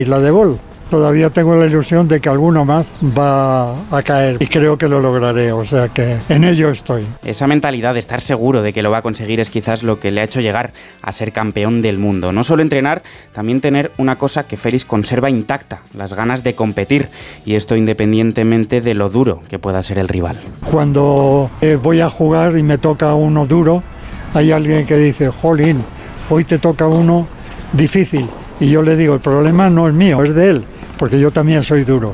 Y la de Bol, todavía tengo la ilusión de que alguno más va a caer y creo que lo lograré, o sea que en ello estoy. Esa mentalidad de estar seguro de que lo va a conseguir es quizás lo que le ha hecho llegar a ser campeón del mundo. No solo entrenar, también tener una cosa que Félix conserva intacta, las ganas de competir, y esto independientemente de lo duro que pueda ser el rival. Cuando voy a jugar y me toca uno duro, hay alguien que dice, jolín, hoy te toca uno difícil. Y yo le digo, el problema no es mío, es de él, porque yo también soy duro.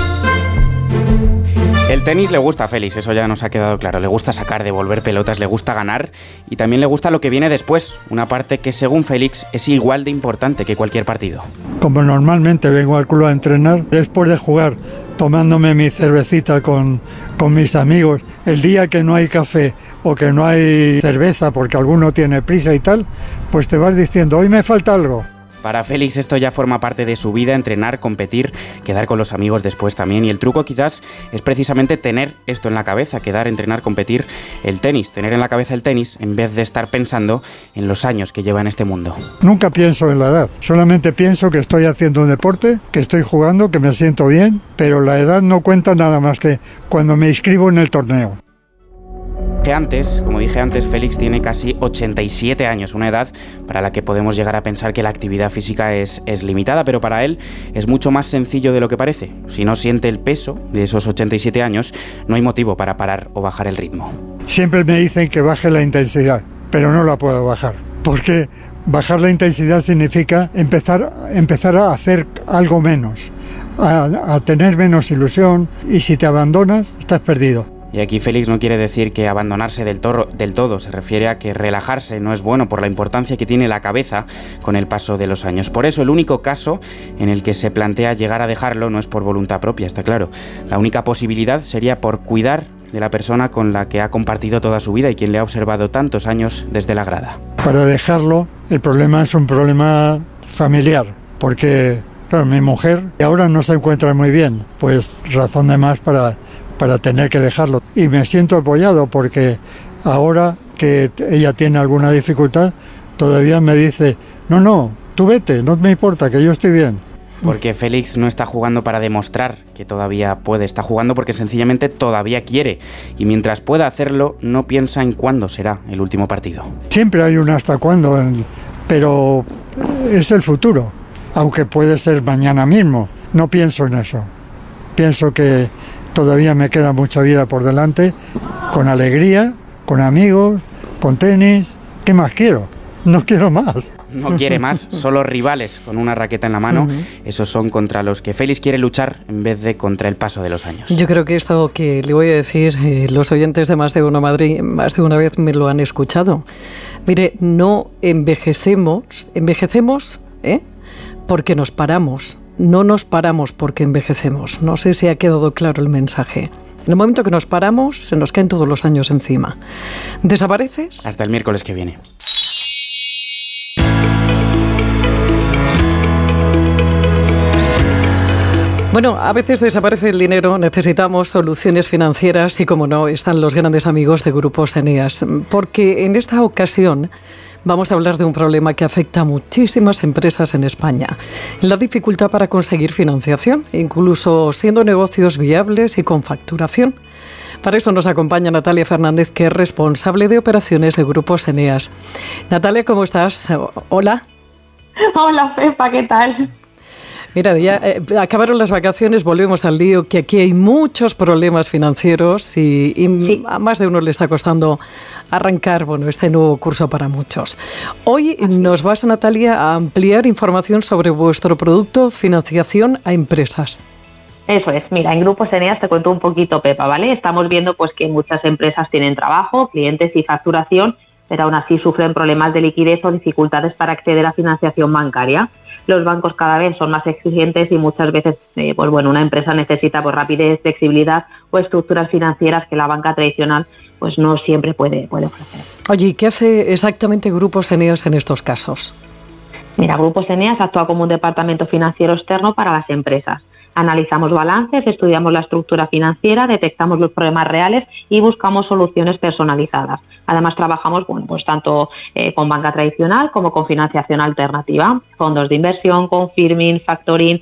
El tenis le gusta a Félix, eso ya nos ha quedado claro. Le gusta sacar, devolver pelotas, le gusta ganar y también le gusta lo que viene después. Una parte que, según Félix, es igual de importante que cualquier partido. Como normalmente vengo al club a entrenar, después de jugar, tomándome mi cervecita con mis amigos, el día que no hay café o que no hay cerveza porque alguno tiene prisa y tal, pues te vas diciendo, hoy me falta algo. Para Félix esto ya forma parte de su vida, entrenar, competir, quedar con los amigos después también. Y el truco quizás es precisamente tener esto en la cabeza, quedar, entrenar, competir, el tenis, tener en la cabeza el tenis en vez de estar pensando en los años que lleva en este mundo. Nunca pienso en la edad, solamente pienso que estoy haciendo un deporte, que estoy jugando, que me siento bien, pero la edad no cuenta nada más que cuando me inscribo en el torneo. Como dije antes, Félix tiene casi 87 años, una edad para la que podemos llegar a pensar que la actividad física es limitada, pero para él es mucho más sencillo de lo que parece. Si no siente el peso de esos 87 años, no hay motivo para parar o bajar el ritmo. Siempre me dicen que baje la intensidad, pero no la puedo bajar, porque bajar la intensidad significa empezar a hacer algo menos, a tener menos ilusión, y si te abandonas, estás perdido. Y aquí Félix no quiere decir que abandonarse del todo, se refiere a que relajarse no es bueno por la importancia que tiene la cabeza con el paso de los años. Por eso el único caso en el que se plantea llegar a dejarlo no es por voluntad propia, está claro. La única posibilidad sería por cuidar de la persona con la que ha compartido toda su vida y quien le ha observado tantos años desde la grada. Para dejarlo, el problema es un problema familiar, porque claro, mi mujer ahora no se encuentra muy bien, pues razón de más para tener que dejarlo. Y me siento apoyado porque ahora que ella tiene alguna dificultad, todavía me dice, no, tú vete, no me importa, que yo estoy bien. Porque Félix no está jugando para demostrar que todavía puede, está jugando porque sencillamente todavía quiere. Y mientras pueda hacerlo, no piensa en cuándo será el último partido. Siempre hay un hasta cuándo, pero es el futuro, aunque puede ser mañana mismo. No pienso en eso. Pienso que todavía me queda mucha vida por delante, con alegría, con amigos, con tenis. ¿Qué más quiero? No quiero más. No quiere más, solo rivales con una raqueta en la mano. Esos son contra los que Félix quiere luchar en vez de contra el paso de los años. Yo creo que esto que le voy a decir, los oyentes de Más de Uno Madrid, más de una vez me lo han escuchado. Mire, no envejecemos, porque nos paramos. No nos paramos porque envejecemos. No sé si ha quedado claro el mensaje. En el momento que nos paramos, se nos caen todos los años encima. ¿Desapareces? Hasta el miércoles que viene. Bueno, a veces desaparece el dinero, necesitamos soluciones financieras y, como no, están los grandes amigos de Grupos Eneas. Porque en esta ocasión vamos a hablar de un problema que afecta a muchísimas empresas en España. La dificultad para conseguir financiación, incluso siendo negocios viables y con facturación. Para eso nos acompaña Natalia Fernández, que es responsable de operaciones de Grupos Eneas. Natalia, ¿cómo estás? Hola. Hola, Pepa, ¿qué tal? Mira, ya acabaron las vacaciones, volvemos al lío, que aquí hay muchos problemas financieros y sí, a más de uno le está costando arrancar este nuevo curso para muchos. Hoy nos vas, Natalia, a ampliar información sobre vuestro producto financiación a empresas. Eso es. Mira, en Grupos Eneas te cuento un poquito, Pepa, ¿vale? Estamos viendo pues que muchas empresas tienen trabajo, clientes y facturación, pero aún así sufren problemas de liquidez o dificultades para acceder a financiación bancaria. Los bancos cada vez son más exigentes y muchas veces una empresa necesita rapidez, flexibilidad o estructuras financieras que la banca tradicional pues no siempre puede ofrecer. Oye, ¿y qué hace exactamente Grupos Eneas en estos casos? Mira, Grupos Eneas actúa como un departamento financiero externo para las empresas. Analizamos balances, estudiamos la estructura financiera, detectamos los problemas reales y buscamos soluciones personalizadas. Además, trabajamos tanto con banca tradicional como con financiación alternativa, fondos de inversión, confirming, factoring,